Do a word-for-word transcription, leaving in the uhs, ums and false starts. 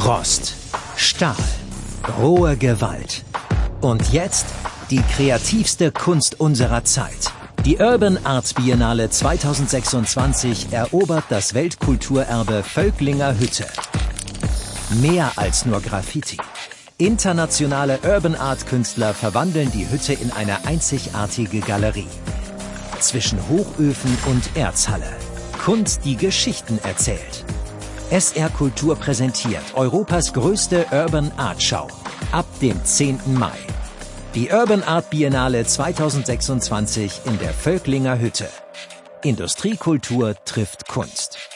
Rost, Stahl, rohe Gewalt. Und jetzt die kreativste Kunst unserer Zeit. Die Urban Art Biennale zweitausendsechsundzwanzig erobert das Weltkulturerbe Völklinger Hütte. Mehr als nur Graffiti. Internationale Urban Art Künstler verwandeln die Hütte in eine einzigartige Galerie. Zwischen Hochöfen und Erzhalle. Kunst, die Geschichten erzählt. S R Kultur präsentiert Europas größte Urban Art Schau. Ab dem zehnten Mai. Die Urban Art Biennale zweitausendsechsundzwanzig in der Völklinger Hütte. Industriekultur trifft Kunst.